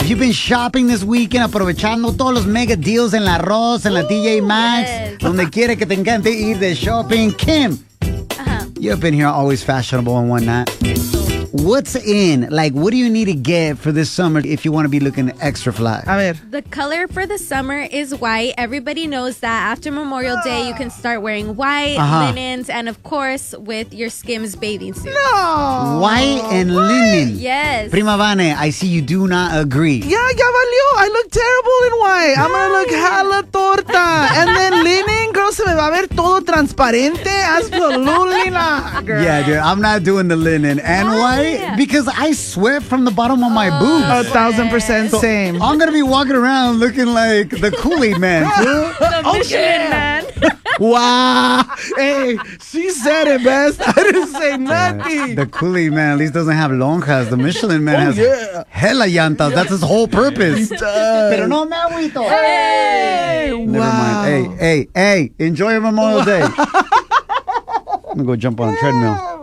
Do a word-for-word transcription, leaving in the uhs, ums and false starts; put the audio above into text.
If you've been shopping this weekend, aprovechando todos los mega deals en la Ross, en la T J Maxx, yes. donde quiera que te encante ir de shopping. Kim, Uh-huh. you've been here always fashionable and whatnot. What's in? Like, what do you need to get for this summer if you want to be looking extra fly? A ver. The color for the summer is white. Everybody knows that after Memorial Day, you can start wearing white, Uh-huh. linens, and of course, with your Skims bathing suit. No. White and linen. Yes. Prima Vane, I see you do not agree. Yeah, ya valió. I look terrible in white. I'm gonna look hella torta. And then linen, girl, se me va a ver todo transparente. Absolutely not, girl. Yeah, dude, I'm not doing the linen and white because I sweat from the bottom of my A boobs. thousand percent same. I'm gonna be walking around looking like the Kool-Aid man, fool. Oh, shit. Man. Wow. Hey, she said it best. I didn't say nothing. The Kool-Aid man at least doesn't have lonjas. The Michelin man Oh, has yeah. hella llantas. That's his whole purpose. does. Pero no me agüito. Hey, Never wow. mind. Hey, hey, hey. Enjoy your Memorial Day. I'm gonna go jump on a treadmill.